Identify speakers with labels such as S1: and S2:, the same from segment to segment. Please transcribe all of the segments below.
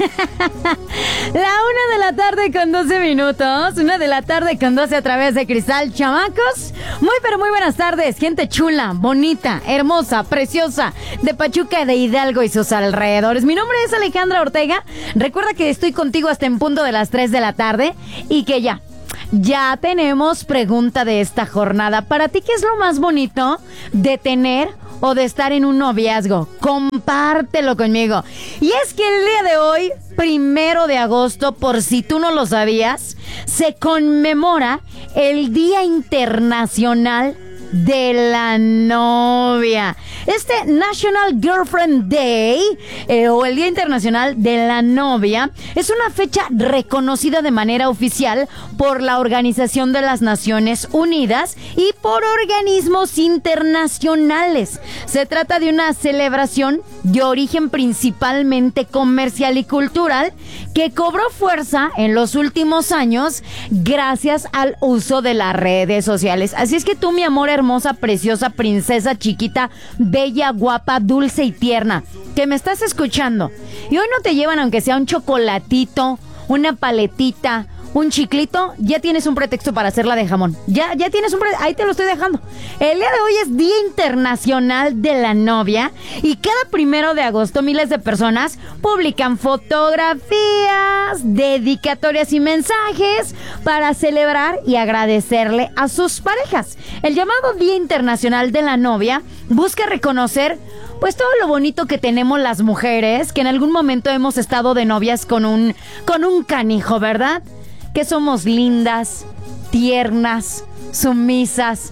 S1: 1:12 1 de la tarde con 12 a través de Cristal, chamacos. Pero muy buenas tardes, gente chula, bonita, hermosa, preciosa, de Pachuca, de Hidalgo y sus alrededores. Mi nombre es Alejandra Ortega. Recuerda que estoy contigo hasta en punto de las 3 de la tarde y que ya tenemos pregunta de esta jornada. Para ti, ¿qué es lo más bonito de tener o de estar en un noviazgo? Compártelo conmigo. Y es que el día de hoy, 1 de agosto, por si tú no lo sabías, se conmemora el Día Internacional de la Novia. Este National Girlfriend Day, o el Día Internacional de la Novia, es una fecha reconocida de manera oficial por la Organización de las Naciones Unidas y por organismos internacionales. Se trata de una celebración de origen principalmente comercial y cultural que cobró fuerza en los últimos años gracias al uso de las redes sociales. Así es que tú, mi amor hermosa, preciosa, princesa, chiquita, bella, guapa, dulce y tierna, que me estás escuchando, y hoy no te llevan aunque sea un chocolatito, una paletita, un chiclito, ya tienes un pretexto para hacerla de jamón. Ya tienes ahí te lo estoy dejando. El día de hoy es Día Internacional de la Novia y cada 1 de agosto miles de personas publican fotografías, dedicatorias y mensajes para celebrar y agradecerle a sus parejas. El llamado Día Internacional de la Novia busca reconocer pues todo lo bonito que tenemos las mujeres, que en algún momento hemos estado de novias con un canijo, ¿verdad? Que somos lindas, tiernas, sumisas,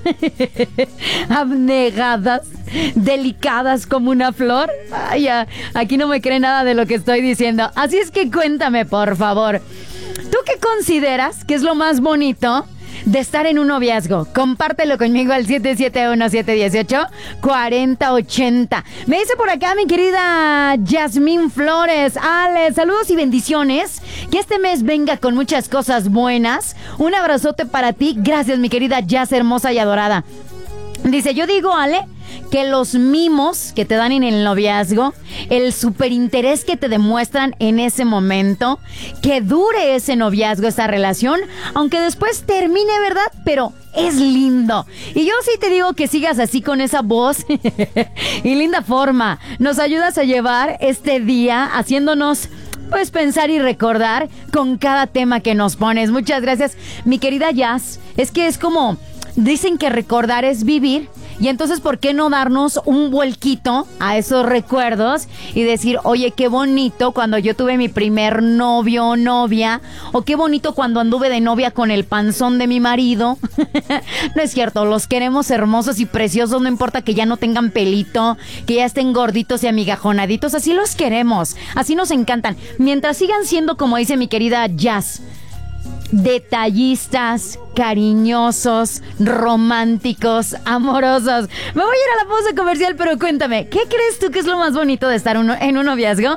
S1: abnegadas, delicadas como una flor. Ay, aquí no me cree nada de lo que estoy diciendo. Así es que cuéntame, por favor, ¿tú qué consideras que es lo más bonito de estar en un noviazgo? Compártelo conmigo al 771-718-4080. Me dice por acá mi querida Yasmín Flores: Ale, saludos y bendiciones, que este mes venga con muchas cosas buenas. Un abrazote para ti. Gracias, mi querida Yas, hermosa y adorada. Dice: yo digo, Ale, que los mimos que te dan en el noviazgo, el superinterés que te demuestran en ese momento, que dure ese noviazgo, esa relación, aunque después termine, ¿verdad? Pero es lindo. Y yo sí te digo que sigas así con esa voz y linda forma. Nos ayudas a llevar este día haciéndonos pues pensar y recordar con cada tema que nos pones. Muchas gracias, mi querida Jazz. Es que es como dicen que recordar es vivir. Y entonces, ¿por qué no darnos un vuelquito a esos recuerdos y decir, oye, qué bonito cuando yo tuve mi primer novio o novia, o qué bonito cuando anduve de novia con el panzón de mi marido? No es cierto, los queremos hermosos y preciosos, no importa que ya no tengan pelito, que ya estén gorditos y amigajonaditos, así los queremos, así nos encantan. Mientras sigan siendo, como dice mi querida Jazz, detallistas, cariñosos, románticos, amorosos. Me voy a ir a la pausa comercial, pero cuéntame, ¿qué crees tú que es lo más bonito de estar en un noviazgo?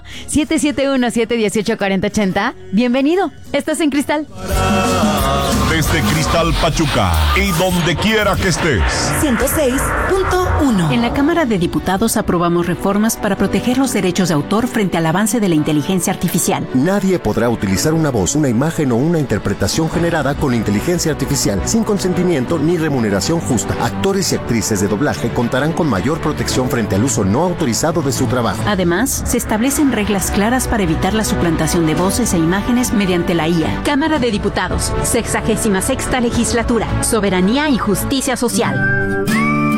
S1: 771-718-4080. Bienvenido, estás en Cristal.
S2: Desde Cristal Pachuca y donde quiera que estés.
S3: 106.1. En la Cámara de Diputados aprobamos reformas para proteger los derechos de autor frente al avance de la inteligencia artificial.
S4: Nadie podrá utilizar una voz, una imagen o una interpretación generada con inteligencia artificial sin consentimiento ni remuneración justa. Actores y actrices de doblaje contarán con mayor protección frente al uso no autorizado de su trabajo.
S3: Además, se establecen reglas claras para evitar la suplantación de voces e imágenes mediante la IA. Cámara de Diputados, 66ª Legislatura, Soberanía y Justicia Social.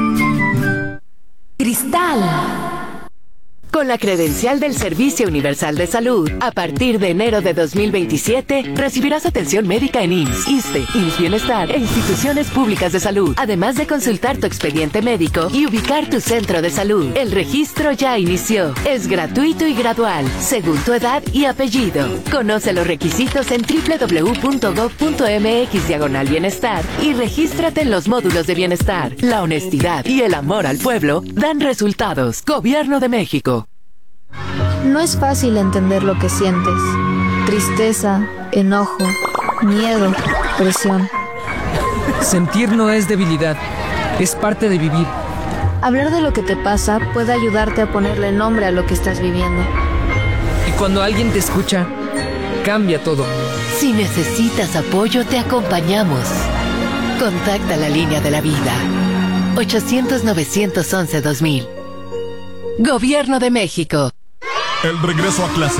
S5: Cristal. Con la credencial del Servicio Universal de Salud, a partir de enero de 2027, recibirás atención médica en IMSS, ISSSTE, IMSS Bienestar e instituciones públicas de salud, además de consultar tu expediente médico y ubicar tu centro de salud. El registro ya inició. Es gratuito y gradual, según tu edad y apellido. Conoce los requisitos en www.gov.mx/bienestar y regístrate en los módulos de bienestar. La honestidad y el amor al pueblo dan resultados. Gobierno de México.
S6: No es fácil entender lo que sientes. Tristeza, enojo, miedo, presión.
S7: Sentir no es debilidad, es parte de vivir.
S6: Hablar de lo que te pasa puede ayudarte a ponerle nombre a lo que estás viviendo.
S7: Y Cuando alguien te escucha, cambia todo.
S5: Si necesitas apoyo, te acompañamos. Contacta la línea de la vida. 800-911-2000. Gobierno de México.
S2: El regreso a clase.